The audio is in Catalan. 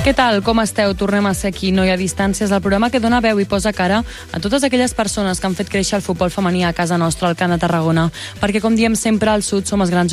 Què tal? Com esteu? Tornem a ser aquí, No hi ha distàncies, el programa que dona veu i posa cara a totes aquelles persones que han fet créixer el futbol femení a casa nostra, al Camp de Tarragona. Perquè, com diem sempre, al sud som els grans